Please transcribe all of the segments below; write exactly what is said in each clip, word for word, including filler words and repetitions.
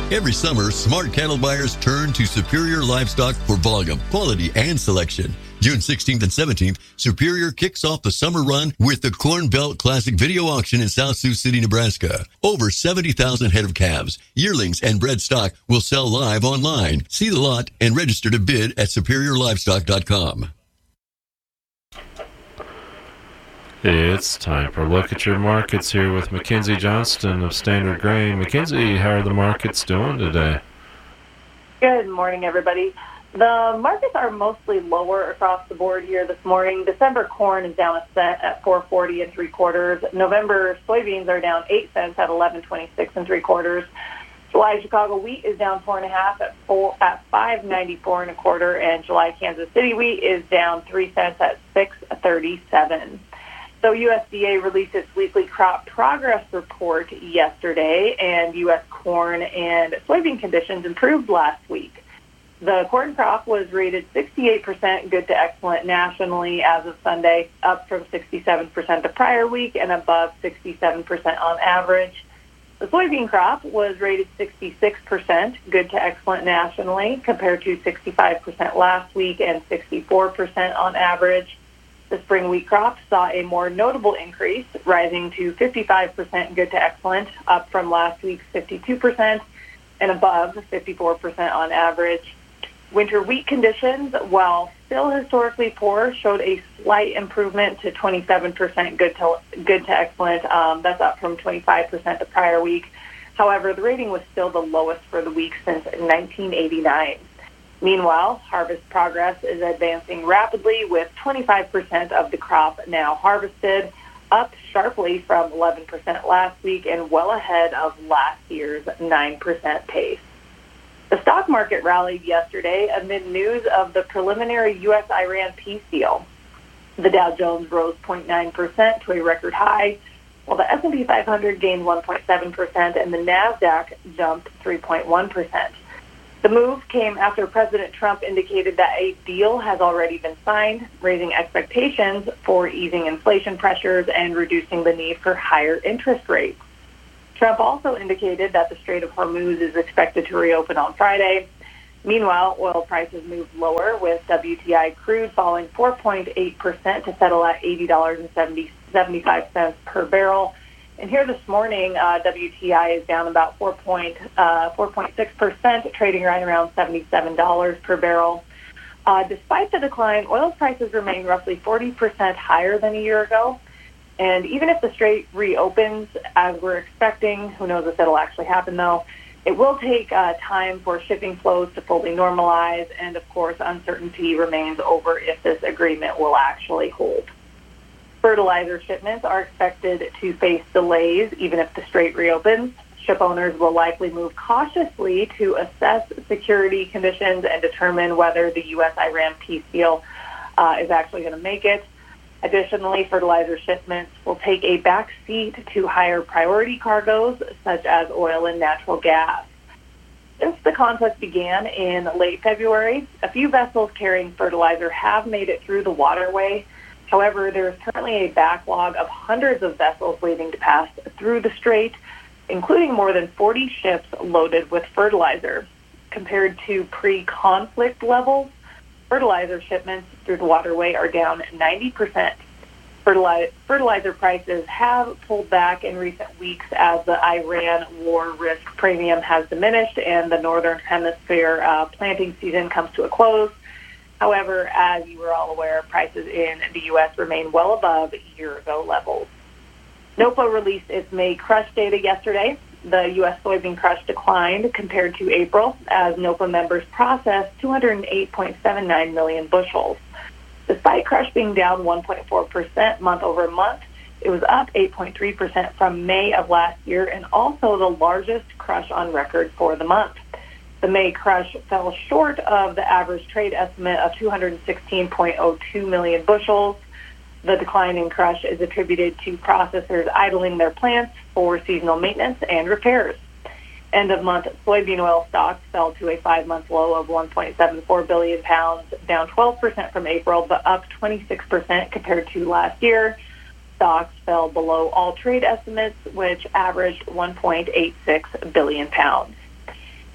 Every summer, smart cattle buyers turn to Superior Livestock for volume, quality, and selection. June sixteenth and seventeenth, Superior kicks off the summer run with the Corn Belt Classic Video Auction in South Sioux City, Nebraska. Over seventy thousand head of calves, yearlings, and bred stock will sell live online. See the lot and register to bid at superior livestock dot com. It's time for a look at your markets here with Mackenzie Johnston of Standard Grain. Mackenzie, how are the markets doing today? Good morning, everybody. The markets are mostly lower across the board here this morning. December corn is down a cent at four forty and three quarters. November soybeans are down eight cents at eleven twenty-six and three quarters. July Chicago wheat is down four and a half at four at five ninety four and a quarter, and July Kansas City wheat is down three cents at six thirty seven. So U S D A released its weekly crop progress report yesterday, and U S corn and soybean conditions improved last week. The corn crop was rated sixty-eight percent good to excellent nationally as of Sunday, up from sixty-seven percent the prior week and above sixty-seven percent on average. The soybean crop was rated sixty-six percent good to excellent nationally, compared to sixty-five percent last week and sixty-four percent on average. The spring wheat crop saw a more notable increase, rising to fifty-five percent good to excellent, up from last week's fifty-two percent and above fifty-four percent on average. Winter wheat conditions, while still historically poor, showed a slight improvement to twenty-seven percent good to good to excellent. Um, that's up from twenty-five percent the prior week. However, the rating was still the lowest for the week since nineteen eighty-nine. Meanwhile, harvest progress is advancing rapidly, with twenty-five percent of the crop now harvested, up sharply from eleven percent last week and well ahead of last year's nine percent pace. The stock market rallied yesterday amid news of the preliminary U S Iran peace deal. The Dow Jones rose zero point nine percent to a record high, while the S and P five hundred gained one point seven percent and the NASDAQ jumped three point one percent. The move came after President Trump indicated that a deal has already been signed, raising expectations for easing inflation pressures and reducing the need for higher interest rates. Trump also indicated that the Strait of Hormuz is expected to reopen on Friday. Meanwhile, oil prices moved lower, with W T I crude falling four point eight percent to settle at eighty dollars and seventy-five cents per barrel. And here this morning, uh, W T I is down about four point six percent, trading right around seventy-seven dollars per barrel. Uh, despite the decline, oil prices remain roughly forty percent higher than a year ago. And even if the Strait reopens, as we're expecting, who knows if it'll actually happen, though, it will take uh, time for shipping flows to fully normalize. And, of course, uncertainty remains over if this agreement will actually hold. Fertilizer shipments are expected to face delays even if the Strait reopens. Ship owners will likely move cautiously to assess security conditions and determine whether the U S Iran peace deal uh, is actually going to make it. Additionally, fertilizer shipments will take a back seat to higher priority cargoes, such as oil and natural gas. Since the conflict began in late February, a few vessels carrying fertilizer have made it through the waterway. However, there is currently a backlog of hundreds of vessels waiting to pass through the strait, including more than forty ships loaded with fertilizer. Compared to pre-conflict levels, fertilizer shipments through the waterway are down ninety percent. Fertilizer, fertilizer prices have pulled back in recent weeks as the Iran war risk premium has diminished and the Northern Hemisphere uh, planting season comes to a close. However, as you are all aware, prices in the U S remain well above year-ago levels. NOPA released its May crush data yesterday. The U S soybean crush declined compared to April as NOPA members processed two hundred eight point seven nine million bushels. Despite crush being down one point four percent month over month, it was up eight point three percent from May of last year and also the largest crush on record for the month. The May crush fell short of the average trade estimate of two hundred sixteen point zero two million bushels. The decline in crush is attributed to processors idling their plants for seasonal maintenance and repairs. End-of-month soybean oil stocks fell to a five-month low of one point seven four billion pounds, down twelve percent from April, but up twenty-six percent compared to last year. Stocks fell below all trade estimates, which averaged one point eight six billion pounds.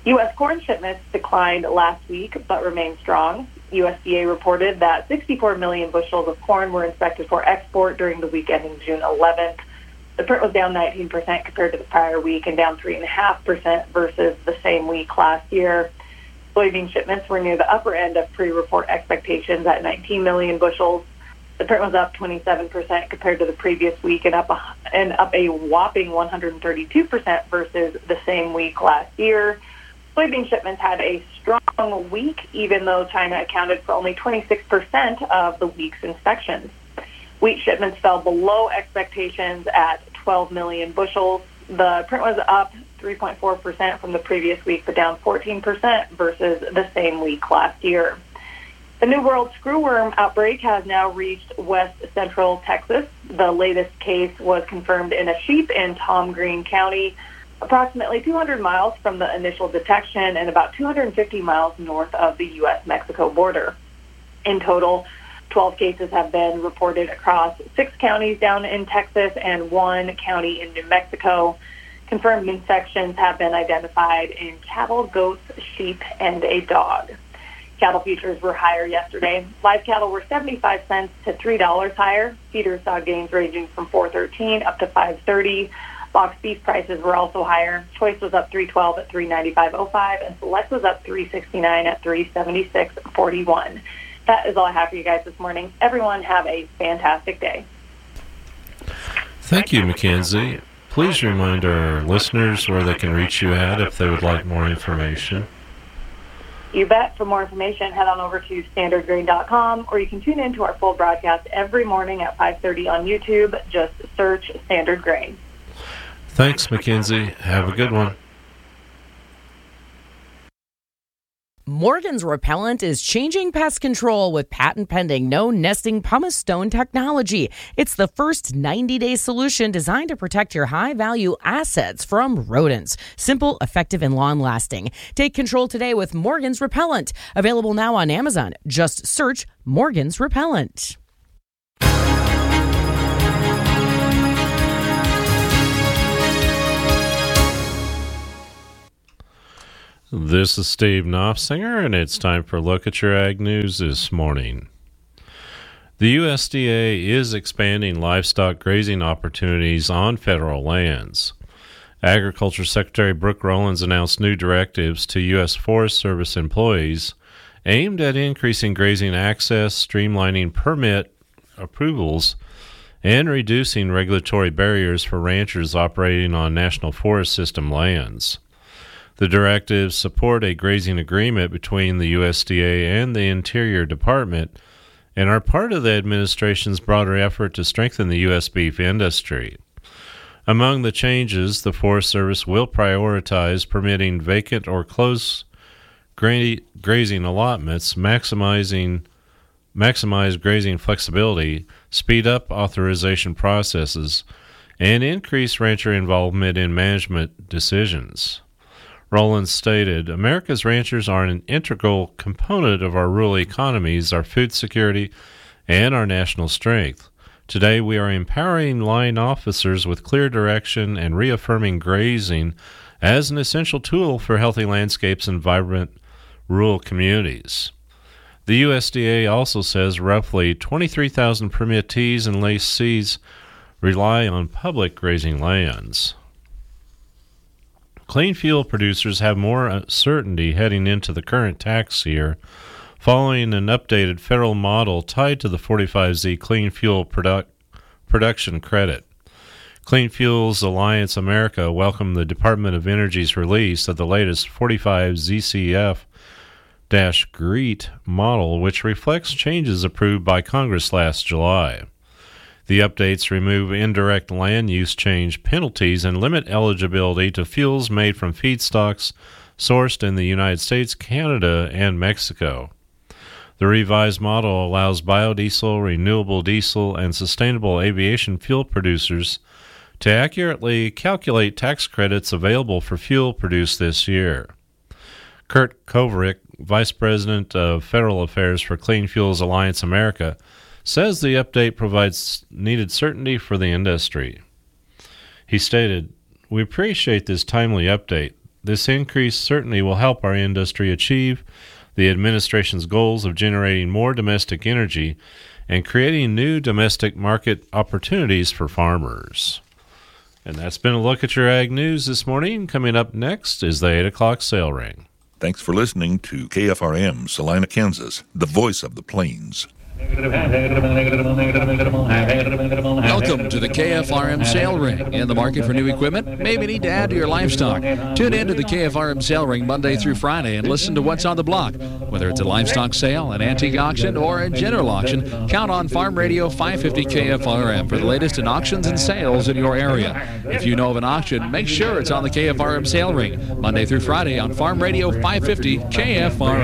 U S corn shipments declined last week but remained strong. U S D A reported that sixty-four million bushels of corn were inspected for export during the week ending June eleventh. The print was down nineteen percent compared to the prior week and down three point five percent versus the same week last year. Soybean shipments were near the upper end of pre-report expectations at nineteen million bushels. The print was up twenty-seven percent compared to the previous week and up a, and up a whopping one hundred thirty-two percent versus the same week last year. Soybean shipments had a strong week, even though China accounted for only twenty-six percent of the week's inspections. Wheat shipments fell below expectations at twelve million bushels. The print was up three point four percent from the previous week, but down fourteen percent versus the same week last year. The New World screwworm outbreak has now reached west central Texas. The latest case was confirmed in a sheep in Tom Green County, approximately two hundred miles from the initial detection and about two hundred fifty miles north of the U S Mexico border. In total, twelve cases have been reported across six counties down in Texas and one county in New Mexico. Confirmed infections have been identified in cattle, goats, sheep, and a dog. Cattle futures were higher yesterday. Live cattle were seventy-five cents to three dollars higher. Feeders saw gains ranging from four thirteen up to five thirty. Box beef prices were also higher. Choice was up three twelve at three ninety-five oh five, and Select was up three sixty-nine at three seventy-six forty-one. That is all I have for you guys this morning. Everyone have a fantastic day. Thank you, Mackenzie. Please remind our listeners where they can reach you at if they would like more information. You bet. For more information, head on over to standard grain dot com, or you can tune in to our full broadcast every morning at five thirty on YouTube. Just search Standard Grain. Thanks, Mackenzie. Have a good one. Morgan's Repellent is changing pest control with patent-pending no-nesting pumice stone technology. It's the first ninety-day solution designed to protect your high-value assets from rodents. Simple, effective, and long-lasting. Take control today with Morgan's Repellent. Available now on Amazon. Just search Morgan's Repellent. This is Steve Knopfsinger, and it's time for a look at your ag news this morning. The U S D A is expanding livestock grazing opportunities on federal lands. Agriculture Secretary Brooke Rollins announced new directives to U S Forest Service employees aimed at increasing grazing access, streamlining permit approvals, and reducing regulatory barriers for ranchers operating on National Forest System lands. The directives support a grazing agreement between the U S D A and the Interior Department and are part of the administration's broader effort to strengthen the U S beef industry. Among the changes, the Forest Service will prioritize permitting vacant or close gra- grazing allotments, maximizing maximize grazing flexibility, speed up authorization processes, and increase rancher involvement in management decisions. Rollins stated, America's ranchers are an integral component of our rural economies, our food security, and our national strength. Today, we are empowering line officers with clear direction and reaffirming grazing as an essential tool for healthy landscapes and vibrant rural communities. The U S D A also says roughly twenty-three thousand permittees and lessees rely on public grazing lands. Clean fuel producers have more certainty heading into the current tax year following an updated federal model tied to the forty-five Z Clean Fuel Produ- Production Credit. Clean Fuels Alliance America welcomed the Department of Energy's release of the latest forty-five Z C F GREET model, which reflects changes approved by Congress last July. The updates remove indirect land use change penalties and limit eligibility to fuels made from feedstocks sourced in the United States, Canada, and Mexico. The revised model allows biodiesel, renewable diesel, and sustainable aviation fuel producers to accurately calculate tax credits available for fuel produced this year. Kurt Kovrick, Vice President of Federal Affairs for Clean Fuels Alliance America, says the update provides needed certainty for the industry. He stated, "We appreciate this timely update. This increase certainly will help our industry achieve the administration's goals of generating more domestic energy and creating new domestic market opportunities for farmers. And that's been a look at your ag news this morning. Coming up next is the eight o'clock sale ring. Thanks for listening to K F R M, Salina, Kansas, the voice of the plains. Welcome to the K F R M Sale Ring. In the market for new equipment? Maybe need to add to your livestock. Tune in to the K F R M Sale Ring Monday through Friday and listen to what's on the block. Whether it's a livestock sale, an antique auction, or a general auction, count on Farm Radio five fifty K F R M for the latest in auctions and sales in your area. If you know of an auction, make sure it's on the K F R M Sale Ring Monday through Friday on Farm Radio five fifty K F R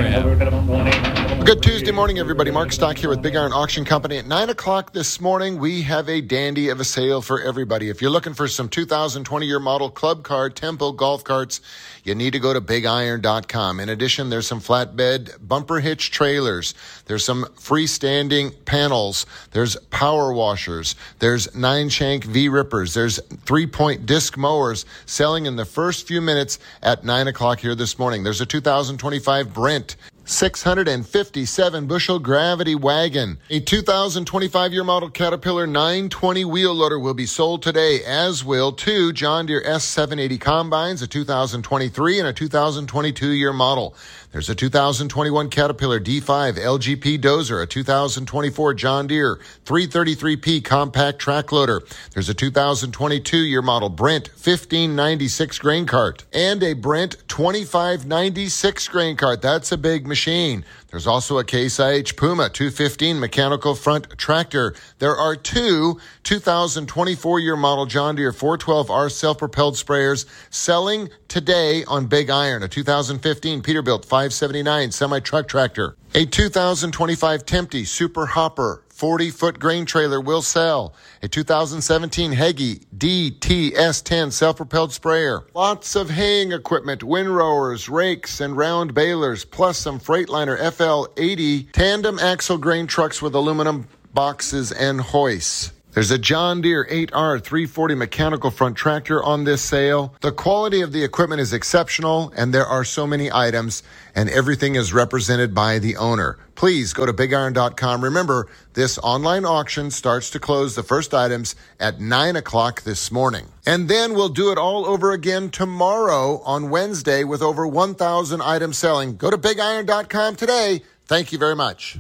M. Good Tuesday morning, everybody. Mark Stock here with Big Iron Auction Company. At nine o'clock this morning, we have a dandy of a sale for everybody. If you're looking for some two thousand twenty year model club car, tempo golf carts, you need to go to big iron dot com. In addition, there's some flatbed bumper hitch trailers. There's some freestanding panels. There's power washers. There's nine shank V-rippers. There's three-point disc mowers selling in the first few minutes at nine o'clock here this morning. There's a two thousand twenty-five Brent six hundred fifty-seven bushel gravity wagon. A two thousand twenty-five year model Caterpillar nine twenty wheel loader will be sold today, as will two John Deere S seven eighty combines, a two thousand twenty-three and a two thousand twenty-two year model. There's a two thousand twenty-one Caterpillar D five L G P dozer, a two thousand twenty-four John Deere three thirty-three P compact track loader. There's a two thousand twenty-two year model Brent fifteen ninety-six grain cart and a Brent twenty-five ninety-six grain cart. That's a big machine. There's also a Case I H Puma two fifteen mechanical front tractor. There are two two thousand twenty-four year model John Deere four twelve R self-propelled sprayers selling today on Big Iron. A two thousand fifteen Peterbilt five seventy-nine semi-truck tractor. A two thousand twenty-five Tempty Super Hopper forty foot grain trailer will sell. A two thousand seventeen Heggie D T S ten self-propelled sprayer. Lots of haying equipment, windrowers, rakes, and round balers, plus some Freightliner F L eighty tandem axle grain trucks with aluminum boxes and hoists. There's a John Deere eight R three forty mechanical front tractor on this sale. The quality of the equipment is exceptional, and there are so many items, and everything is represented by the owner. Please go to big iron dot com. Remember, this online auction starts to close the first items at nine o'clock this morning. And then we'll do it all over again tomorrow on Wednesday with over one thousand items selling. Go to big iron dot com today. Thank you very much.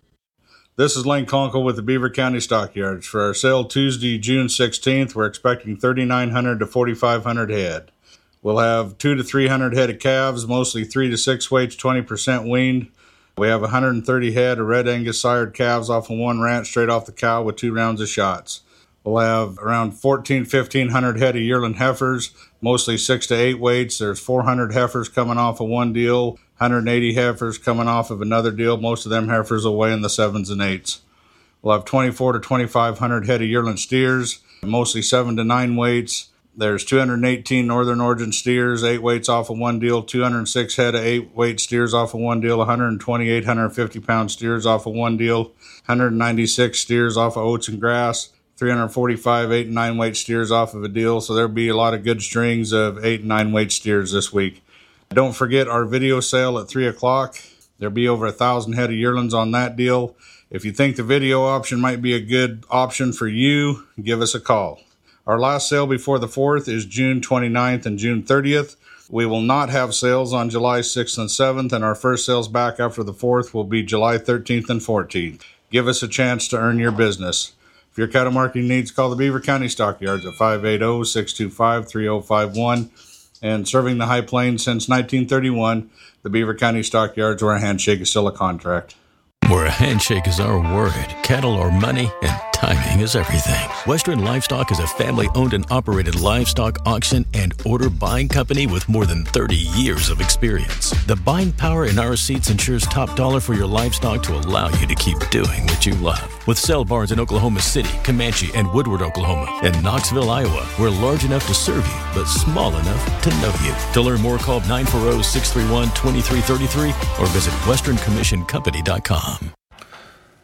This is Lane Conkle with the Beaver County Stockyards. For our sale Tuesday, June sixteenth, we're expecting thirty-nine hundred to forty-five hundred head. We'll have two to three hundred head of calves, mostly three to six weights, twenty percent weaned. We have one hundred thirty head of Red Angus sired calves off of one ranch straight off the cow with two rounds of shots. We'll have around fourteen, fifteen hundred head of yearling heifers, mostly six to eight weights. There's four hundred heifers coming off of one deal, one hundred eighty heifers coming off of another deal. Most of them heifers will weigh in the sevens and eights. We'll have twenty-four to twenty-five hundred head of yearling steers, mostly seven to nine weights. There's two hundred eighteen Northern Origin steers, eight weights off of one deal, two hundred six head of eight weight steers off of one deal, one hundred twenty-eight, one hundred fifty pound steers off of one deal, one hundred ninety-six steers off of oats and grass, three hundred forty-five eight and nine weight steers off of a deal. So there'll be a lot of good strings of eight and nine weight steers this week. Don't forget our video sale at three o'clock. There'll be over a thousand head of yearlings on that deal. If you think the video option might be a good option for you, give us a call. Our last sale before the fourth is June twenty-ninth and June thirtieth. We will not have sales on July sixth and seventh, and our first sales back after the fourth will be July thirteenth and fourteenth. Give us a chance to earn your business. If your cattle marketing needs, call the Beaver County Stockyards at five eight zero, six two five, three zero five one. And serving the High Plains since nineteen thirty-one, the Beaver County Stockyards, where a handshake is still a contract. Where a handshake is our word, cattle are money, and timing is everything. Western Livestock is a family-owned and operated livestock auction and order buying company with more than thirty years of experience. The buying power in our seats ensures top dollar for your livestock to allow you to keep doing what you love. With sale barns in Oklahoma City, Comanche, and Woodward, Oklahoma, and Knoxville, Iowa, we're large enough to serve you, but small enough to know you. To learn more, call nine four zero, six three one, two three three three or visit western commission company dot com.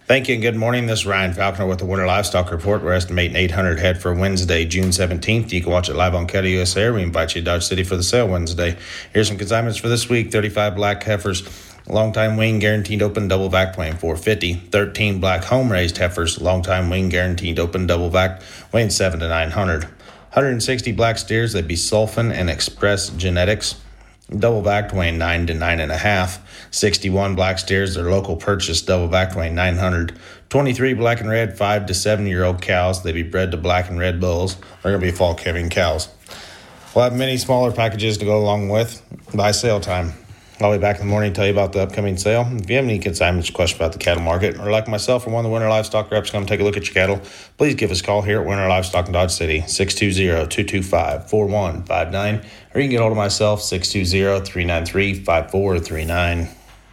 Thank you and good morning. This is Ryan Falconer with the Winter Livestock Report. We're estimating eight hundred head for Wednesday, June seventeenth. You can watch it live on Cattle U S A. We invite you to Dodge City for the sale Wednesday. Here's some consignments for this week. thirty-five black heifers, long time wean, guaranteed open, double vac, weighing four fifty. thirteen black home-raised heifers, long time wean, guaranteed open, double vac, weighing seven to nine hundred. one hundred sixty black steers, they'd be Sulfin and Express Genetics, double vac, weighing nine to nine and a half. sixty-one black steers, they're local purchase, double vac, weighing nine hundred. twenty-three black and red, five to seven year old cows, they be bred to black and red bulls. They're going to be fall calving cows. We'll have many smaller packages to go along with by sale time. I'll be back in the morning to tell you about the upcoming sale. If you have any consignments, questions about the cattle market, or like myself or one of the Winter Livestock reps come take a look at your cattle, please give us a call here at Winter Livestock in Dodge City, six two zero, two two five, four one five nine, or you can get hold of myself, six two zero, three nine three, five four three nine.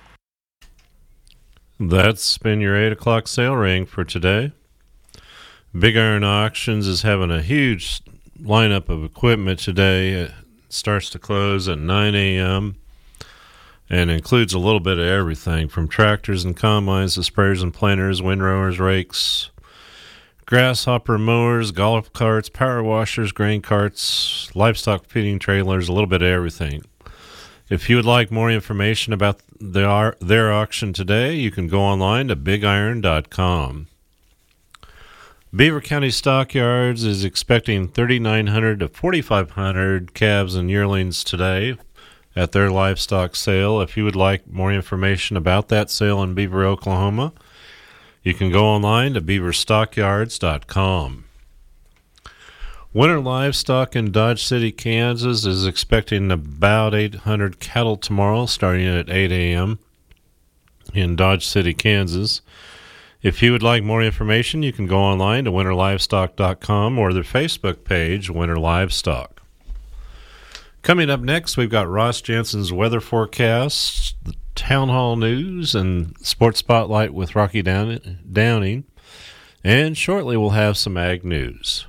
That's been your eight o'clock sale ring for today. Big Iron Auctions is having a huge lineup of equipment today. It starts to close at nine a.m. and includes a little bit of everything from tractors and combines to sprayers and planters, windrowers, rakes, grasshopper mowers, golf carts, power washers, grain carts, livestock feeding trailers, a little bit of everything. If you would like more information about their, their auction today, you can go online to big iron dot com. Beaver County Stockyards is expecting thirty-nine hundred to forty-five hundred calves and yearlings today at their livestock sale. If you would like more information about that sale in Beaver, Oklahoma, you can go online to beaver stockyards dot com. Winter Livestock in Dodge City, Kansas is expecting about eight hundred cattle tomorrow starting at eight a.m. in Dodge City, Kansas. If you would like more information, you can go online to winter livestock dot com or their Facebook page, Winter Livestock. Coming up next, we've got Ross Jansen's weather forecast, the Town Hall News, and Sports Spotlight with Rocky Down- Downing. And shortly, we'll have some ag news.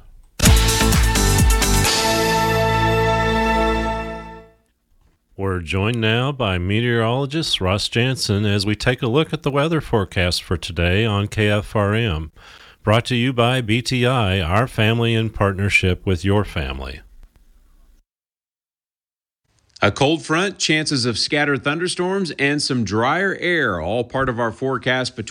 We're joined now by meteorologist Ross Jansen as we take a look at the weather forecast for today on K F R M. Brought to you by B T I, our family in partnership with your family. A cold front, chances of scattered thunderstorms, and some drier air, all part of our forecast between